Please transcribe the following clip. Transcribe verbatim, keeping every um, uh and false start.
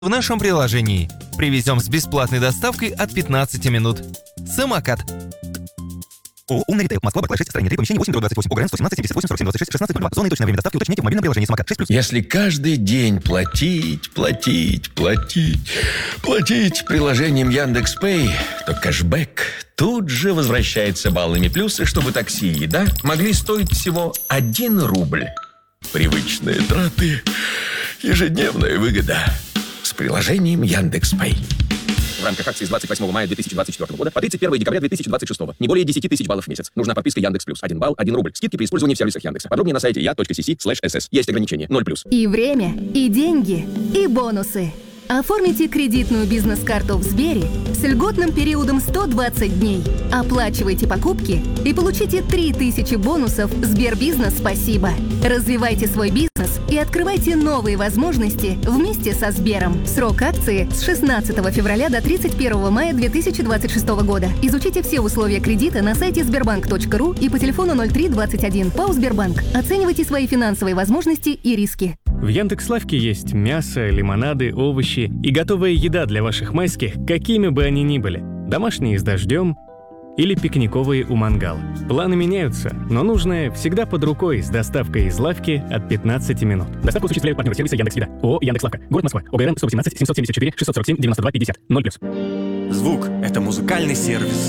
в нашем приложении. Привезем с бесплатной доставкой от пятнадцати минут. Самокат. ООО «Умный ритейл». Москва, Барклай, шесть, строение три, помещение восемь, двадцать восемь. ОГРН сто семнадцать семьдесят восемь сорок семь двадцать шесть шестнадцать ноль два. Зона и точное время доставки уточняйте в мобильном приложении «Самокат» шесть плюс. Если каждый день платить, платить, платить, платить приложением Яндекс.Пэй, то кэшбэк тут же возвращается баллами плюсы, чтобы такси и еда могли стоить всего один рубль. Привычные траты, ежедневная выгода с приложением Яндекс.Пэй. В рамках акции с двадцать восьмого мая две тысячи двадцать четвёртого года по тридцать первое декабря две тысячи двадцать шестого. Не более десять тысяч баллов в месяц. Нужна подписка Яндекс Плюс. один балл, один рубль. Скидки при использовании в сервисах Яндекса. Подробнее на сайте я точка си си слэш эс эс. Есть ограничения. ноль плюс. И время, и деньги, и бонусы. Оформите кредитную бизнес-карту в Сбере с льготным периодом сто двадцать дней. Оплачивайте покупки и получите три тысячи бонусов Сбербизнес «Спасибо». Развивайте свой бизнес и открывайте новые возможности вместе со Сбером. Срок акции с шестнадцатого февраля до тридцать первого мая две тысячи двадцать шестого года. Изучите все условия кредита на сайте сбербанк точка ру и по телефону ноль три двадцать один. ПАО «Сбербанк». Оценивайте свои финансовые возможности и риски. В Яндекс.Лавке есть мясо, лимонады, овощи и готовая еда для ваших майских, какими бы они ни были. Домашние с дождем или пикниковые у мангала. Планы меняются, но нужное всегда под рукой с доставкой из лавки от пятнадцати минут. Доставку осуществляют партнеры сервиса Яндекс.Еда. ООО «Яндекс.Лавка». Город Москва. ОГРН сто восемнадцать семьсот семьдесят четыре шестьсот сорок семь девяносто два пятьдесят. ноль плюс. Звук — это музыкальный сервис.